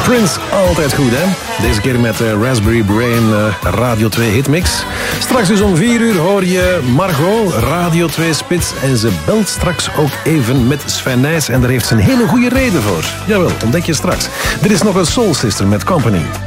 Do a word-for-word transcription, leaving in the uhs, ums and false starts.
Prince, altijd goed, hè? Deze keer met uh, Raspberry Brain uh, Radio twee Hitmix. Straks dus om vier uur hoor je Margot, Radio twee Spits. En ze belt straks ook even met Sven Nys. En daar heeft ze een hele goede reden voor. Jawel, ontdek je straks. Er is nog een Soul Sister met Company.